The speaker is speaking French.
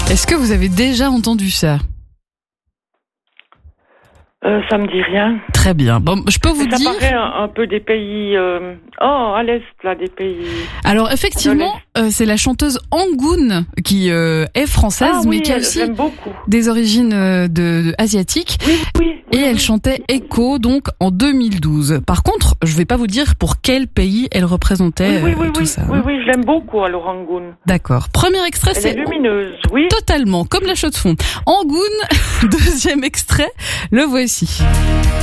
Est-ce que vous avez déjà entendu ça ? Ça me dit rien. Très bien. Bon, je peux vous dire... Ça paraît un peu des pays... à l'est, là, des pays... Alors, effectivement, c'est la chanteuse Angoune qui est française, mais qui a aussi des origines asiatiques. Oui. Et elle chantait Echo, donc, en 2012. Par contre, je vais pas vous dire pour quel pays elle représentait tout ça. Oui, je l'aime beaucoup, alors, Angoune. D'accord. Premier extrait, c'est... Elle est lumineuse, oui. Totalement, comme la chaux de fond. Angoune, deuxième extrait, le voici.